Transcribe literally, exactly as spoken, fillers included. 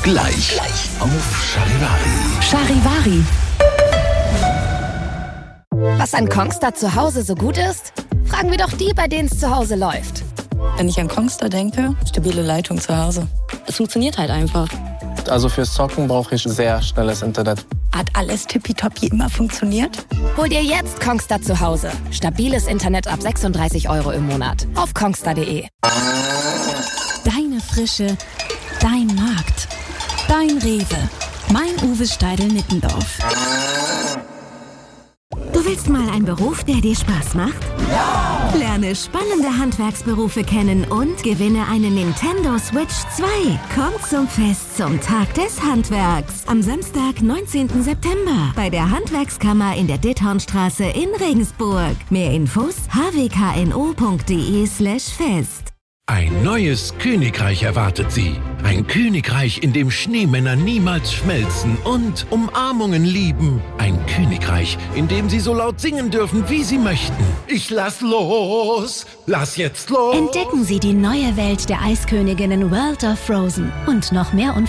Gleich, Gleich. Auf Charivari. Charivari. Was an Kongstar zu Hause so gut ist? Fragen wir doch die, bei denen es zu Hause läuft. Wenn ich an Kongstar denke, stabile Leitung zu Hause. Es funktioniert halt einfach. Also fürs Zocken brauche ich sehr schnelles Internet. Hat alles tippitoppi immer funktioniert? Hol dir jetzt Kongstar zu Hause. Stabiles Internet ab sechsunddreißig Euro im Monat. Auf kongstar punkt de. Deine Frische, dein Markt, dein Rewe. Mein Uwe Steidl-Nittendorf. Du willst mal einen Beruf, der dir Spaß macht? Ja! Lerne spannende Handwerksberufe kennen und gewinne eine Nintendo Switch zwei. Komm zum Fest zum Tag des Handwerks. Am Samstag, neunzehnten September bei der Handwerkskammer in der Ditthornstraße in Regensburg. Mehr Infos h w k n o punkt d e slash fest. Ein neues Königreich erwartet Sie. Ein Königreich, in dem Schneemänner niemals schmelzen und Umarmungen lieben. Ein Königreich, in dem Sie so laut singen dürfen, wie Sie möchten. Ich lass los, lass jetzt los. Entdecken Sie die neue Welt der Eisköniginnen World of Frozen und noch mehr